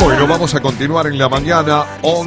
Bueno, vamos a continuar en la mañana,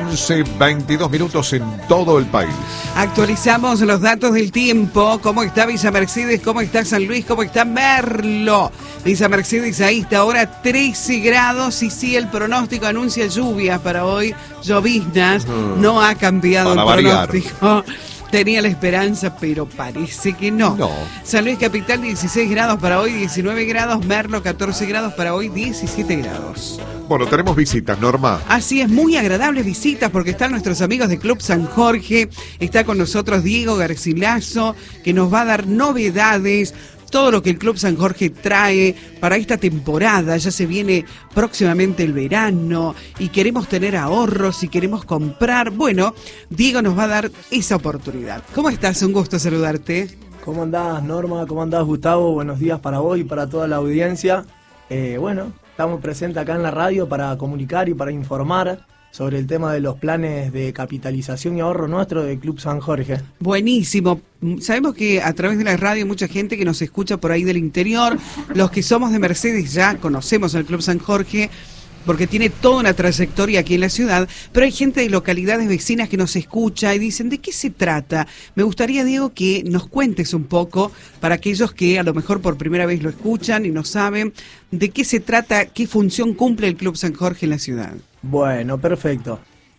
11:22 minutos en todo el país. Actualizamos los datos del tiempo. ¿Cómo está Villa Mercedes? ¿Cómo está San Luis? ¿Cómo está Merlo? Villa Mercedes a esta hora 13 grados y sí, el pronóstico anuncia lluvias para hoy, lloviznas. No ha cambiado el pronóstico. Tenía la esperanza, pero parece que no. San Luis Capital 16 grados para hoy, 19 grados. Merlo 14 grados para hoy, 17 grados. Bueno, tenemos visitas, Norma. Así es, muy agradables visitas porque están nuestros amigos de Club San Jorge. Está con nosotros Diego Garcilaso, que nos va a dar novedades. Todo lo que el Club San Jorge trae para esta temporada. Ya se viene próximamente el verano y queremos tener ahorros y queremos comprar. Bueno, Diego nos va a dar esa oportunidad. ¿Cómo estás? Un gusto saludarte. ¿Cómo andás, Norma? ¿Cómo andás, Gustavo? Buenos días para vos y para toda la audiencia. Bueno, estamos presentes acá en la radio para comunicar y para informar sobre el tema de los planes de capitalización y ahorro nuestro del Club San Jorge. Buenísimo. Sabemos que a través de la radio hay mucha gente que nos escucha por ahí del interior. Los que somos de Mercedes ya conocemos al Club San Jorge porque tiene toda una trayectoria aquí en la ciudad, pero hay gente de localidades vecinas que nos escucha y dicen, ¿de qué se trata? Me gustaría, Diego, que nos cuentes un poco para aquellos que a lo mejor por primera vez lo escuchan y no saben de qué se trata, qué función cumple el Club San Jorge en la ciudad. Bueno, perfecto.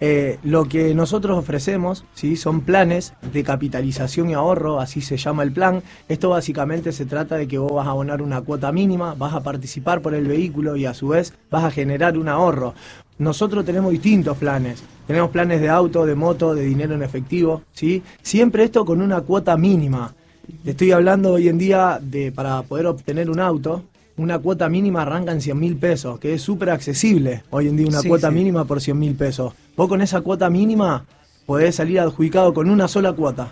Lo que nosotros ofrecemos, ¿sí?, son planes de capitalización y ahorro, así se llama el plan. Esto básicamente se trata de que vos vas a abonar una cuota mínima, vas a participar por el vehículo y a su vez vas a generar un ahorro. Nosotros tenemos distintos planes. Tenemos planes de auto, de moto, de dinero en efectivo, ¿sí? Siempre esto con una cuota mínima. Te estoy hablando hoy en día de para poder obtener un auto. Una cuota mínima arranca en 100.000 pesos, que es súper accesible hoy en día una cuota mínima por 100.000 pesos. Vos con esa cuota mínima podés salir adjudicado con una sola cuota.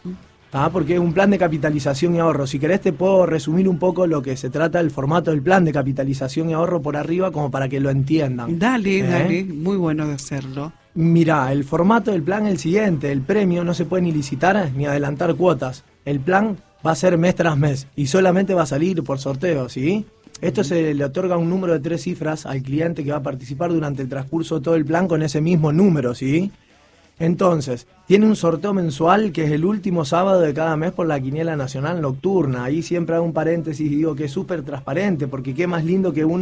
Porque es un plan de capitalización y ahorro. Si querés te puedo resumir un poco lo que se trata el formato del plan de capitalización y ahorro por arriba como para que lo entiendan. Dale, muy bueno de hacerlo. Mirá, el formato del plan es el siguiente, el premio no se puede ni licitar ni adelantar cuotas. El plan va a ser mes tras mes y solamente va a salir por sorteo, ¿sí? Esto se le otorga un número de 3 cifras al cliente que va a participar durante el transcurso de todo el plan con ese mismo número, ¿sí? Entonces, tiene un sorteo mensual que es el último sábado de cada mes por la Quiniela Nacional Nocturna. Ahí siempre hago un paréntesis y digo que es súper transparente, porque qué más lindo que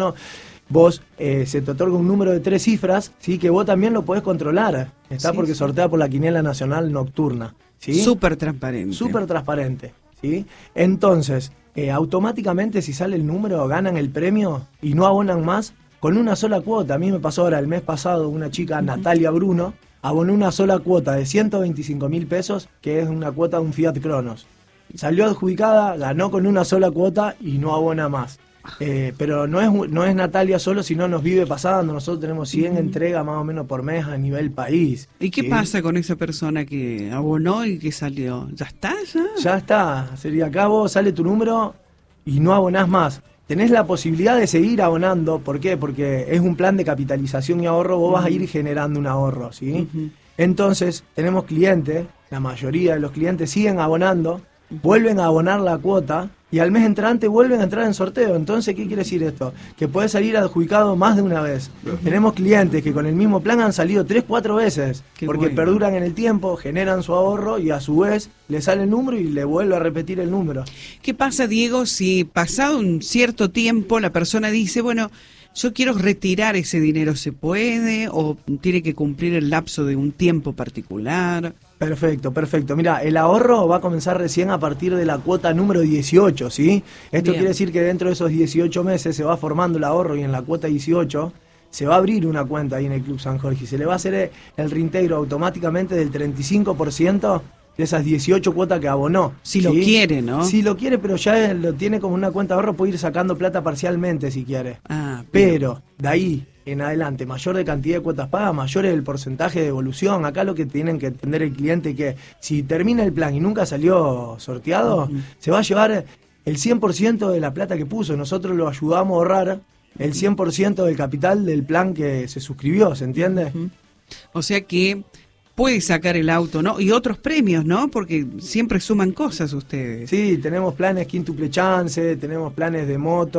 vos se te otorga un número de 3 cifras, ¿sí?, que vos también lo podés controlar, porque sortea por la Quiniela Nacional Nocturna, ¿sí? Súper transparente. Súper transparente, ¿sí? Entonces, automáticamente si sale el número, ganan el premio y no abonan más con una sola cuota. A mí me pasó ahora el mes pasado una chica, Natalia Bruno, abonó una sola cuota de 125.000 pesos, que es una cuota de un Fiat Cronos. Salió adjudicada, ganó con una sola cuota y no abona más. Pero no es Natalia solo, sino nos vive pasando. Nosotros tenemos 100 entregas más o menos por mes a nivel país. ¿Y qué pasa con esa persona que abonó y que salió? ¿Ya está? Ya está. Sería acá vos sale tu número y no abonás más. Tenés la posibilidad de seguir abonando. ¿Por qué? Porque es un plan de capitalización y ahorro. Vos vas a ir generando un ahorro, ¿sí? Entonces, tenemos clientes, la mayoría de los clientes siguen abonando, vuelven a abonar la cuota y al mes entrante vuelven a entrar en sorteo. Entonces, ¿qué quiere decir esto? Que puede salir adjudicado más de una vez. Tenemos clientes que con el mismo plan han salido 3-4 veces, porque perduran en el tiempo, generan su ahorro y a su vez le sale el número y le vuelve a repetir el número. ¿Qué pasa, Diego, si pasado un cierto tiempo la persona dice, bueno, yo quiero retirar ese dinero, ¿se puede? ¿O tiene que cumplir el lapso de un tiempo particular? Perfecto. Mira, el ahorro va a comenzar recién a partir de la cuota número 18, ¿sí? Esto quiere decir que dentro de esos 18 meses se va formando el ahorro y en la cuota 18 se va a abrir una cuenta ahí en el Club San Jorge y se le va a hacer el reintegro automáticamente del 35% de esas 18 cuotas que abonó. Si lo quiere, ¿no? Si lo quiere, pero ya lo tiene como una cuenta de ahorro, puede ir sacando plata parcialmente si quiere. Pero de ahí en adelante, mayor de cantidad de cuotas pagas, mayor es el porcentaje de devolución. Acá lo que tienen que entender el cliente es que si termina el plan y nunca salió sorteado, se va a llevar el 100% de la plata que puso. Nosotros lo ayudamos a ahorrar el 100% del capital del plan que se suscribió, ¿se entiende? O sea que puede sacar el auto, ¿no? Y otros premios, ¿no? Porque siempre suman cosas ustedes. Sí, tenemos planes quíntuple chance, tenemos planes de moto,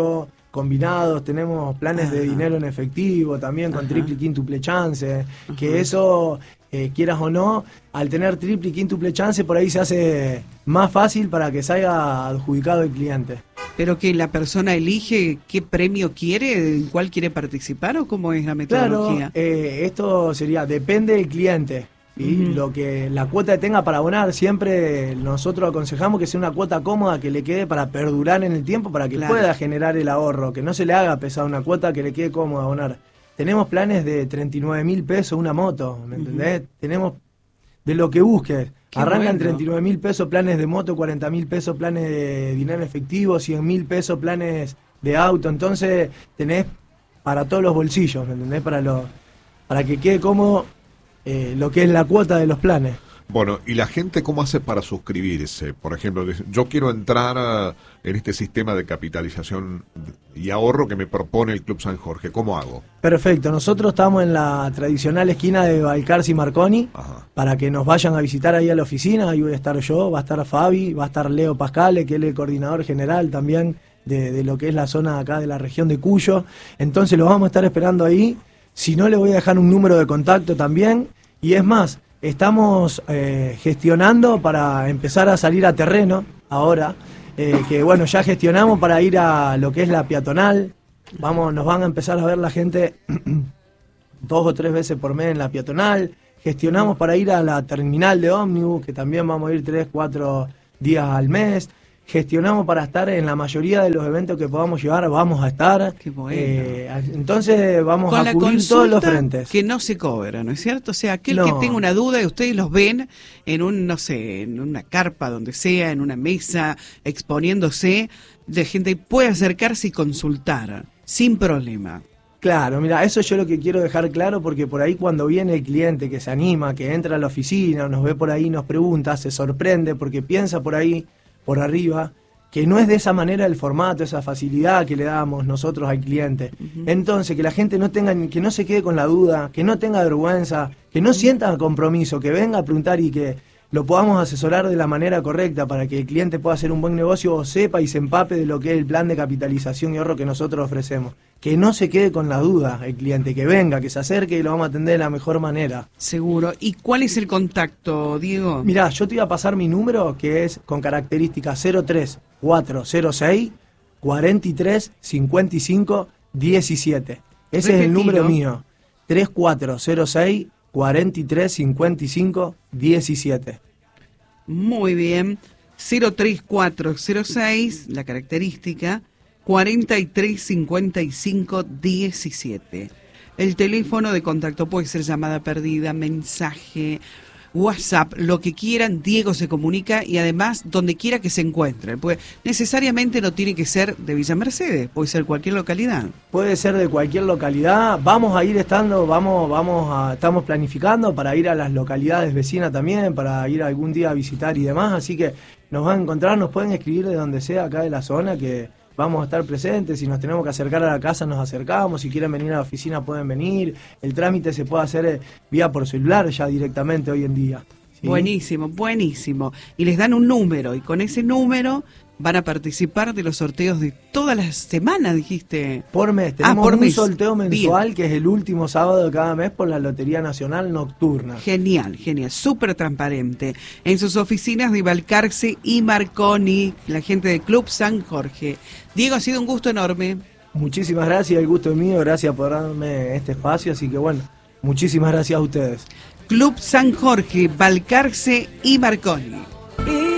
combinados, tenemos planes de dinero en efectivo también con triple y quíntuple chance, que eso, quieras o no, al tener triple y quíntuple chance por ahí se hace más fácil para que salga adjudicado el cliente. ¿Pero que la persona elige qué premio quiere, en cuál quiere participar o cómo es la metodología? Claro, esto sería, depende del cliente. Y lo que la cuota que tenga para abonar, siempre nosotros aconsejamos que sea una cuota cómoda que le quede para perdurar en el tiempo, para que pueda generar el ahorro, que no se le haga pesar una cuota que le quede cómoda abonar. Tenemos planes de 39.000 pesos una moto, ¿me entendés? Tenemos de lo que busques. Arrancan 39.000 pesos planes de moto, 40.000 pesos planes de dinero efectivo, 100.000 pesos planes de auto. Entonces tenés para todos los bolsillos, ¿me entendés? Para que quede cómodo lo que es la cuota de los planes. Bueno, ¿y la gente cómo hace para suscribirse? Por ejemplo, yo quiero entrar en este sistema de capitalización y ahorro que me propone el Club San Jorge. ¿Cómo hago? Perfecto, nosotros estamos en la tradicional esquina de Balcarce y Marconi. Para que nos vayan a visitar ahí a la oficina. Ahí voy a estar yo, va a estar Fabi, va a estar Leo Pascale, que él es el coordinador general también de lo que es la zona acá de la región de Cuyo. Entonces los vamos a estar esperando ahí. Si no, le voy a dejar un número de contacto también. Y es más, estamos gestionando para empezar a salir a terreno ahora, que bueno, ya gestionamos para ir a lo que es la peatonal. Nos van a empezar a ver la gente 2 o 3 veces por mes en la peatonal. Gestionamos para ir a la terminal de ómnibus, que también vamos a ir 3, 4 días al mes. Gestionamos para estar en la mayoría de los eventos que podamos llevar, vamos a estar. Qué bueno. Entonces vamos con a cubrir todos los frentes. Que no se cobra, ¿no es cierto? O sea, aquel que tenga una duda y ustedes los ven en en una carpa, donde sea, en una mesa, exponiéndose, la gente puede acercarse y consultar, sin problema. Claro, mira, eso yo lo que quiero dejar claro, porque por ahí cuando viene el cliente que se anima, que entra a la oficina, nos ve por ahí, nos pregunta, se sorprende porque piensa por ahí, por arriba, que no es de esa manera el formato, esa facilidad que le damos nosotros al cliente. Entonces, que la gente que no se quede con la duda, que no tenga vergüenza, que no sienta compromiso, que venga a preguntar y que lo podamos asesorar de la manera correcta para que el cliente pueda hacer un buen negocio o sepa y se empape de lo que es el plan de capitalización y ahorro que nosotros ofrecemos. Que no se quede con la duda el cliente, que venga, que se acerque y lo vamos a atender de la mejor manera. Seguro. ¿Y cuál es el contacto, Diego? Mirá, yo te iba a pasar mi número, que es con característica 03406 43 55 17. Ese es el número mío. 3406 43 55 17. Muy bien. 03406, la característica 43 55 17. El teléfono de contacto puede ser llamada perdida, mensaje, WhatsApp, lo que quieran. Diego se comunica y además donde quiera que se encuentren. Pues necesariamente no tiene que ser de Villa Mercedes, puede ser cualquier localidad. Puede ser de cualquier localidad. Vamos a ir estamos planificando para ir a las localidades vecinas también, para ir algún día a visitar y demás. Así que nos van a encontrar, nos pueden escribir de donde sea acá de la zona, que vamos a estar presentes. Si nos tenemos que acercar a la casa, nos acercamos. Si quieren venir a la oficina, pueden venir. El trámite se puede hacer vía por celular ya directamente hoy en día. ¿Sí? Buenísimo, buenísimo. Y les dan un número, y con ese número van a participar de los sorteos de todas las semanas, dijiste. Por mes. Tenemos un sorteo mensual, que es el último sábado de cada mes, por la Lotería Nacional Nocturna. Genial, genial, súper transparente. En sus oficinas de Balcarce y Marconi, la gente del Club San Jorge. Diego, ha sido un gusto enorme. Muchísimas gracias, el gusto es mío, gracias por darme este espacio, así que bueno, muchísimas gracias a ustedes. Club San Jorge, Balcarce y Marconi.